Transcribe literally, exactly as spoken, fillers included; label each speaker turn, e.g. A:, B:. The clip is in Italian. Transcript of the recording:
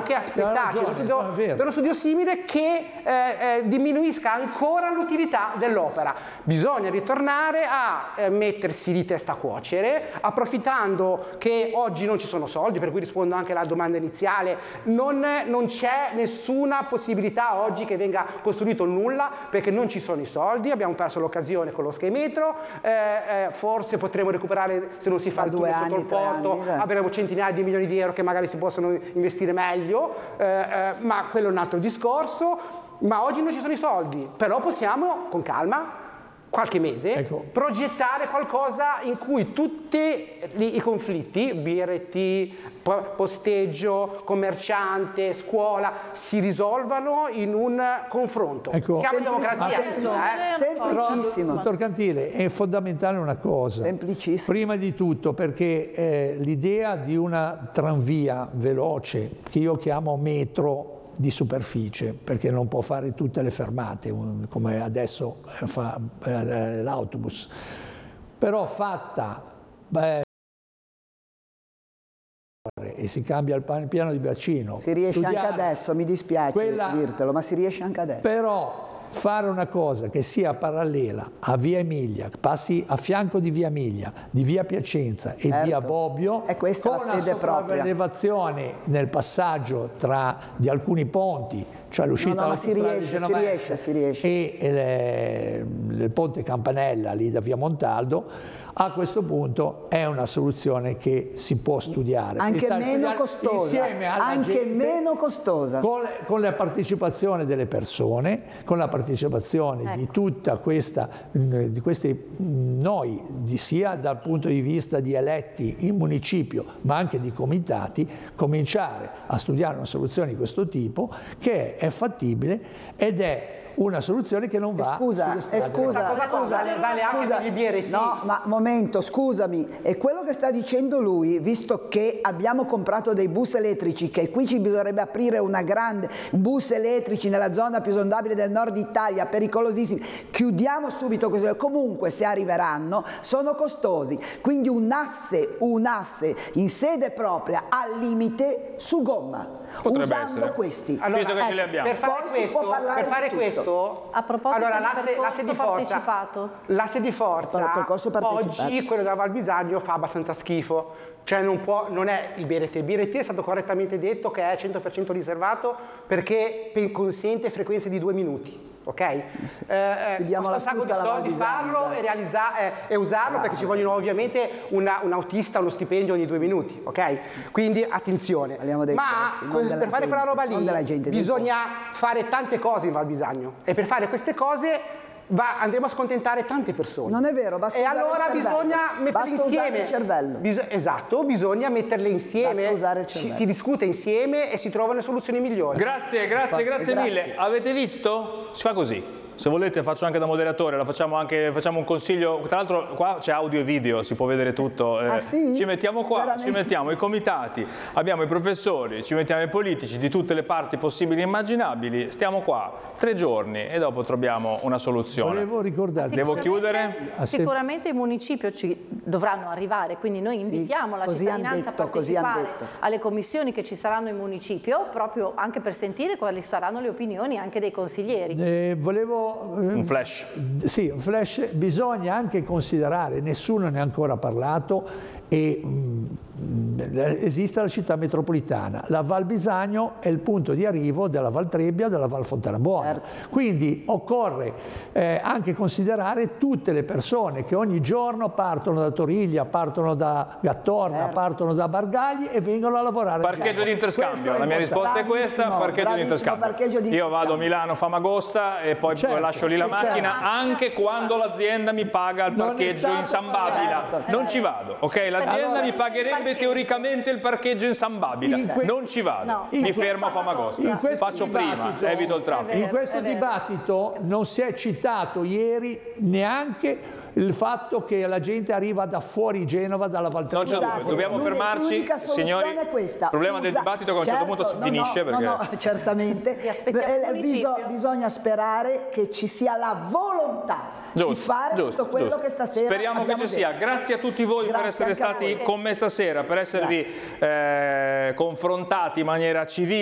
A: che aspettarci da uno studio, da uno studio simile che eh, eh, diminuisca ancora l'utilità dell'opera. Bisogna ritornare a eh, mettersi di testa a cuocere, approfittando che oggi non ci sono soldi, per cui rispondo anche alla domanda iniziale, non, non c'è nessuna possibilità oggi che venga costruito nulla perché non ci sono i soldi, abbiamo perso l'occasione con lo Sky Metro, eh, eh, forse potremo recuperare, se non si fa il tunnel sotto il porto, avremo centinaia di milioni di euro che magari si possono investire meglio, eh, eh, ma quello è un altro discorso. Ma oggi non ci sono i soldi, però possiamo con calma, qualche mese, ecco, progettare qualcosa in cui tutti i conflitti, B R T, posteggio, commerciante, scuola, si risolvano in un confronto.
B: Ecco,
A: chiama democrazia.
B: Semplicissimo. Dottor Cantile, è fondamentale una cosa.
C: Semplicissimo.
B: Prima di tutto perché eh, l'idea di una tranvia veloce, che io chiamo metro, di superficie, perché non può fare tutte le fermate come adesso fa eh, l'autobus, però fatta beh, e si cambia il piano di bacino.
C: Si riesce anche adesso, mi dispiace
B: quella,
C: dirtelo, ma si riesce anche adesso.
B: Però fare una cosa che sia parallela a Via Emilia, passi a fianco di Via Emilia, di Via Piacenza e
C: certo.
B: Via Bobbio,
C: è questa
B: con
C: la sede propria.
B: Elevazione nel passaggio tra di alcuni ponti, cioè l'uscita
C: no, no, si riesce, si riesce, si riesce.
B: e il, il ponte Campanella lì da Via Montaldo. A questo punto è una soluzione che si può studiare.
C: Anche meno costosa, anche meno costosa.
B: Con, con la partecipazione delle persone, con la partecipazione ecco. di tutta questa, di questi noi, di, sia dal punto di vista di eletti in municipio, ma anche di comitati, cominciare a studiare una soluzione di questo tipo che è fattibile ed è una soluzione che non va
C: scusa, eh, scusa,
A: cosa
C: scusa,
A: vale, vale
C: scusa,
A: anche per il B R T.
C: No, ma momento, scusami, è quello che sta dicendo lui, visto che abbiamo comprato dei bus elettrici, che qui ci bisognerebbe aprire una grande bus elettrici nella zona più esondabile del nord Italia, pericolosissimi, chiudiamo subito così, comunque se arriveranno sono costosi, quindi un asse, un asse in sede propria al limite su gomma.
D: Potrebbe
C: usando
D: essere.
C: questi.
D: Allora, visto che ce li abbiamo.
A: Per fare
C: Poi
A: questo, per fare questo
E: a proposito
A: allora,
E: di
A: l'asse, l'asse di forza,
E: partecipato.
A: l'asse di forza oggi quello della Val Bisagno fa abbastanza schifo, cioè non, può, non è il B R T, il B R T è stato correttamente detto che è cento per cento riservato perché consente frequenze di due minuti. Ok?
C: Sì.
A: Eh, costa un sacco di soldi farlo e, realizza, eh, e usarlo ah, perché ci vogliono ovviamente una, un autista, uno stipendio ogni due minuti, ok? Quindi attenzione. Ma
C: costi,
A: per fare
C: gente,
A: quella roba lì
C: gente,
A: bisogna fare tante cose in Val Bisagno e per fare queste cose va, andremo a scontentare tante persone.
C: Non è vero, basta
A: e allora bisogna metterle
C: basta
A: insieme.
C: Usare il cervello.
A: Bis- esatto, bisogna metterle insieme,
C: usare il
A: ci, si discute insieme e si trovano soluzioni migliori.
D: Grazie, grazie, grazie, grazie mille. Avete visto? Si fa così. Se volete faccio anche da moderatore, la facciamo anche, facciamo un consiglio, tra l'altro qua c'è audio e video, si può vedere tutto, eh,
C: ah, sì?
D: ci mettiamo qua,
C: Veramente?
D: ci mettiamo i comitati, abbiamo i professori, ci mettiamo i politici di tutte le parti possibili e immaginabili, stiamo qua tre giorni e dopo troviamo una soluzione.
B: Volevo ricordarti.
D: Devo chiudere?
E: Sicuramente i municipi ci dovranno arrivare, quindi noi invitiamo sì, la cittadinanza detto, a partecipare alle commissioni che ci saranno in municipio, proprio anche per sentire quali saranno le opinioni anche dei consiglieri.
B: Eh, volevo
D: Un flash.
B: Sì, un flash. Bisogna anche considerare, nessuno ne ha ancora parlato, e mh, esiste la città metropolitana. La Val Bisagno è il punto di arrivo della Val Trebbia, della Val Fontanabuona.
C: Certo.
B: Quindi occorre eh, anche considerare tutte le persone che ogni giorno partono da Toriglia, partono da Gattorna, certo. partono da Bargagli e vengono a lavorare.
D: Parcheggio di interscambio, la mia risposta è questa, parcheggio di interscambio.
C: Parcheggio di
D: Io vado a Milano Famagosta e poi certo, lascio lì la macchina certo. anche quando l'azienda mi paga il parcheggio in San Babila. Certo. Non ci vado, ok? L'azienda allora, mi pagherebbe teoricamente il parcheggio in San Babila, non ci vado, no. mi fermo a Famagosta, faccio prima, evito il traffico.
B: In questo dibattito non si è citato ieri neanche il fatto che la gente arriva da fuori Genova, dalla Val Trebbia.
D: Non c'è dubbio, dobbiamo fermarci, signori. Il problema del dibattito è che a un certo punto si finisce.
C: No,
D: perché...
C: no, no, certamente. Biso bisogna sperare che ci sia la volontà
D: giusto,
C: di fare
D: giusto,
C: tutto quello
D: giusto.
C: che stasera
D: speriamo che ci
C: detto.
D: sia. Grazie a tutti voi
C: Grazie
D: per essere stati con me stasera, per esservi eh, confrontati in maniera civile.